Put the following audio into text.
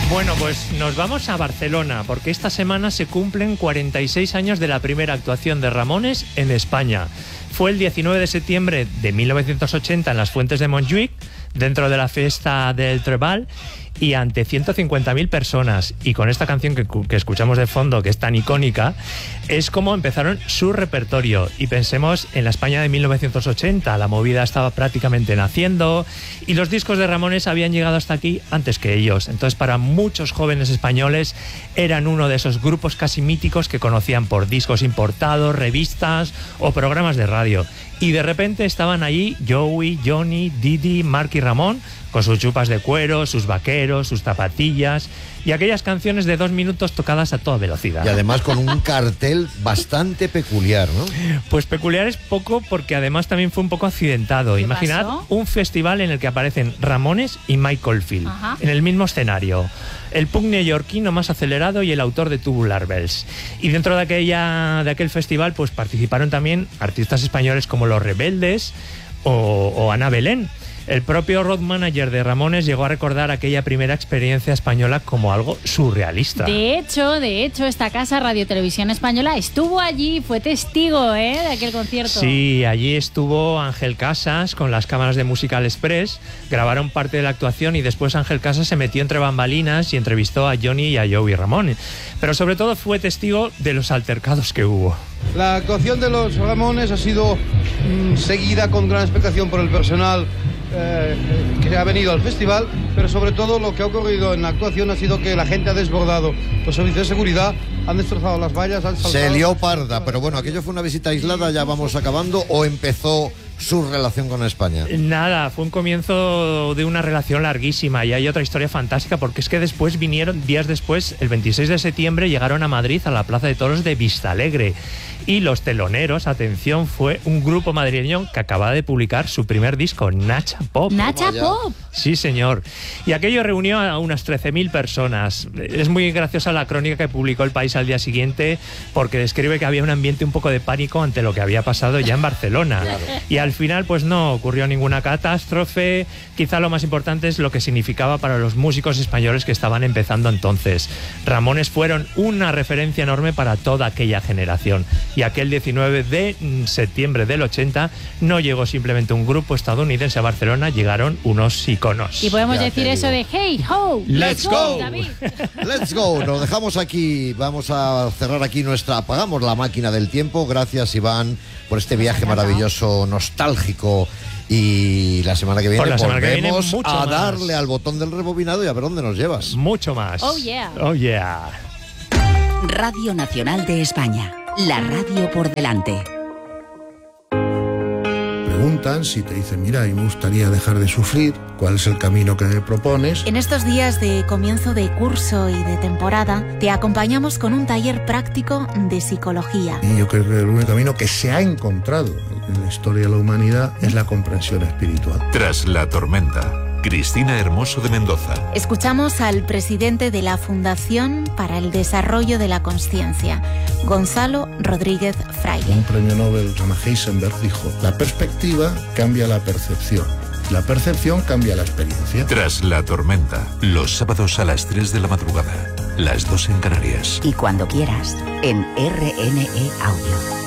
Bueno, pues nos vamos a Barcelona, porque esta semana se cumplen 46 años de la primera actuación de Ramones en España. Fue el 19 de septiembre de 1980 en las Fuentes de Montjuïc, dentro de la fiesta del Treball, y ante 150.000 personas. Y con esta canción que escuchamos de fondo, que es tan icónica, es como empezaron su repertorio. Y pensemos en la España de 1980, la movida estaba prácticamente naciendo y los discos de Ramones habían llegado hasta aquí antes que ellos. Entonces, para muchos jóvenes españoles eran uno de esos grupos casi míticos que conocían por discos importados, revistas o programas de radio. Y de repente estaban allí Joey, Johnny, Didi, Mark y Ramón, con sus chupas de cuero, sus vaqueros, sus zapatillas y aquellas canciones de 2 minutos tocadas a toda velocidad. Y además con un cartel bastante peculiar, ¿no? Pues peculiar es poco, porque además también fue un poco accidentado. Imaginad un festival en el que aparecen Ramones y Mike Oldfield en el mismo escenario. El punk neoyorquino más acelerado y el autor de Tubular Bells. Y dentro de aquel festival pues participaron también artistas españoles como Los Rebeldes o Ana Belén. El propio road manager de Ramones llegó a recordar aquella primera experiencia española como algo surrealista. De hecho, esta casa, Radio Televisión Española, estuvo allí, fue testigo de aquel concierto. Sí, allí estuvo Ángel Casas con las cámaras de Musical Express, grabaron parte de la actuación y después Ángel Casas se metió entre bambalinas y entrevistó a Johnny y a Joey Ramón. Pero sobre todo fue testigo de los altercados que hubo. La actuación de los Ramones ha sido seguida con gran expectación por el personal que ha venido al festival, pero sobre todo lo que ha ocurrido en la actuación ha sido que la gente ha desbordado. Los servicios de seguridad han destrozado las vallas, han saltado. Se lió parda, pero bueno, aquello fue una visita aislada, ya vamos acabando, ¿o empezó su relación con España? Nada, fue un comienzo de una relación larguísima, y hay otra historia fantástica, porque es que después vinieron, días después, el 26 de septiembre, llegaron a Madrid, a la Plaza de Toros de Vistalegre, y los teloneros, atención, fue un grupo madrileño que acababa de publicar su primer disco, Nacha Pop. ¡Nacha Pop! Sí, señor. Y aquello reunió a unas 13.000 personas. Es muy graciosa la crónica que publicó El País al día siguiente, porque describe que había un ambiente un poco de pánico ante lo que había pasado ya en Barcelona. Claro. Y al final, pues no ocurrió ninguna catástrofe. Quizá lo más importante es lo que significaba para los músicos españoles que estaban empezando entonces. Ramones fueron una referencia enorme para toda aquella generación. Y aquel 19 de septiembre del 80 no llegó simplemente un grupo estadounidense a Barcelona, llegaron unos iconos. Y podemos decir eso de hey ho, let's go, David. Let's go. Nos dejamos aquí, vamos a cerrar aquí apagamos la máquina del tiempo. Gracias, Iván, por este viaje maravilloso, nostálgico. Y la semana que viene volvemos a darle al botón del rebobinado y a ver dónde nos llevas. Mucho más. Oh yeah. Oh yeah. Radio Nacional de España. La radio por delante. Preguntan si te dicen, mira, a mí me gustaría dejar de sufrir, ¿cuál es el camino que me propones? En estos días de comienzo de curso y de temporada, te acompañamos con un taller práctico de psicología. Y yo creo que el único camino que se ha encontrado en la historia de la humanidad es la comprensión espiritual. Tras la tormenta. Cristina Hermoso de Mendoza. Escuchamos al presidente de la Fundación para el Desarrollo de la Consciencia, Gonzalo Rodríguez Fraile. Un premio Nobel, Anna Heisenberg, dijo, la perspectiva cambia la percepción. La percepción cambia la experiencia. Tras la tormenta, los sábados a las 3 de la madrugada, las 2 en Canarias. Y cuando quieras, en RNE Audio.